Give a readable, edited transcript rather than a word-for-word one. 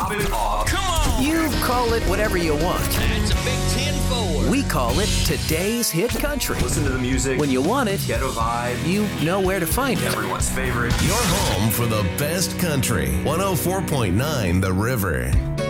Pop it off. Come on! You call it whatever you want. That's a big 10-4. We call it today's hit country. Listen to the music. When you want it, Get a vibe. you know where to find it. Everyone's favorite. Your home for the best country. 104.9 The River.